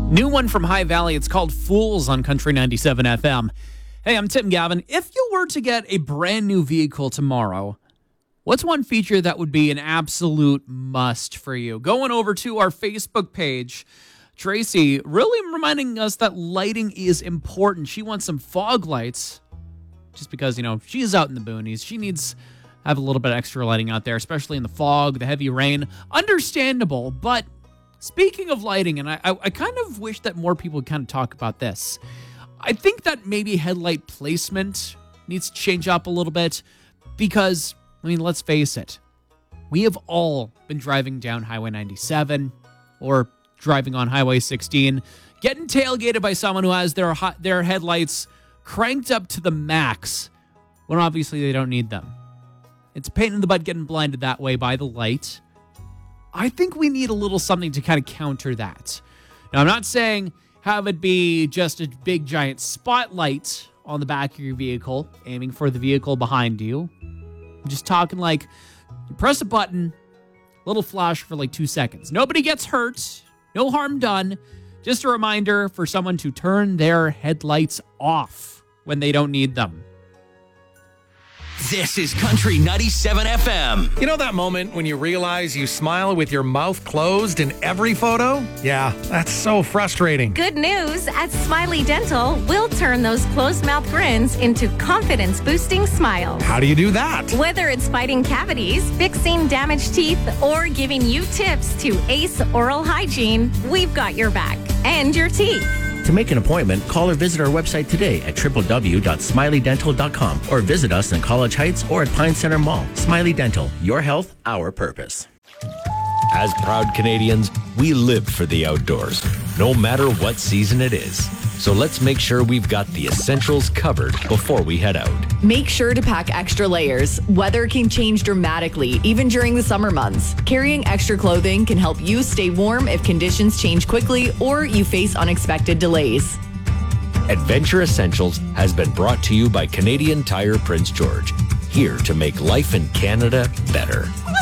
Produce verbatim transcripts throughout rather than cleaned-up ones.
New one from High Valley. It's called Fools on Country ninety-seven F M. Hey, I'm Tim Gavin. If you were to get a brand new vehicle tomorrow, what's one feature that would be an absolute must for you? Going over to our Facebook page, Tracy really reminding us that lighting is important. She wants some fog lights just because, you know, she's out in the boonies. She needs to have a little bit of extra lighting out there, especially in the fog, the heavy rain. Understandable, but speaking of lighting, and I, I, I kind of wish that more people would kind of talk about this. I think that maybe headlight placement needs to change up a little bit because, I mean, let's face it. We have all been driving down Highway ninety-seven or driving on Highway sixteen, getting tailgated by someone who has their their headlights cranked up to the max when obviously they don't need them. It's a pain in the butt getting blinded that way by the light. I think we need a little something to kind of counter that. Now, I'm not saying have it be just a big giant spotlight on the back of your vehicle, aiming for the vehicle behind you. I'm just talking like you press a button, little flash for like two seconds. Nobody gets hurt, no harm done. Just a reminder for someone to turn their headlights off when they don't need them. This is Country ninety-seven F M. You know that moment when you realize you smile with your mouth closed in every photo? Yeah, that's so frustrating. Good news. At Smiley Dental, we'll turn those closed mouth grins into confidence-boosting smiles. How do you do that? Whether it's fighting cavities, fixing damaged teeth, or giving you tips to ace oral hygiene, we've got your back and your teeth. To make an appointment, call or visit our website today at w w w dot smiley dental dot com or visit us in College Heights or at Pine Center Mall. Smiley Dental, your health, our purpose. As proud Canadians, we live for the outdoors, no matter what season it is. So let's make sure we've got the essentials covered before we head out. Make sure to pack extra layers. Weather can change dramatically, even during the summer months. Carrying extra clothing can help you stay warm if conditions change quickly or you face unexpected delays. Adventure Essentials has been brought to you by Canadian Tire Prince George, here to make life in Canada better.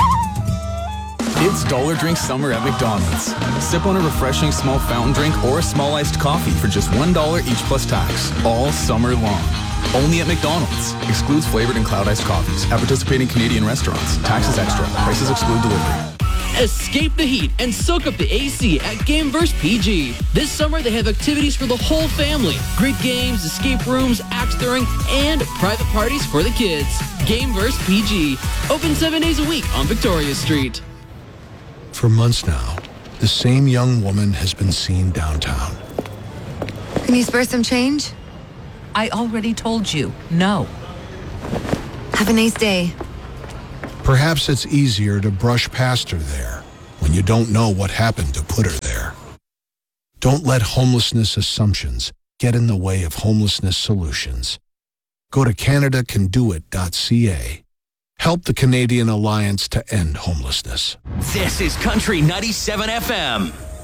It's Dollar Drink Summer at McDonald's. Sip on a refreshing small fountain drink or a small iced coffee for just one dollar each plus tax, all summer long. Only at McDonald's. Excludes flavored and cloud iced coffees. At participating Canadian restaurants. Taxes extra. Prices exclude delivery. Escape the heat and soak up the A C at Gameverse P G. This summer, they have activities for the whole family. Grid games, escape rooms, axe throwing, and private parties for the kids. Gameverse P G. Open seven days a week on Victoria Street. For months now, the same young woman has been seen downtown. Can you spare some change? I already told you, no. Have a nice day. Perhaps it's easier to brush past her there when you don't know what happened to put her there. Don't let homelessness assumptions get in the way of homelessness solutions. Go to canada can do it dot c a. Help the Canadian Alliance to End Homelessness. This is Country ninety-seven F M.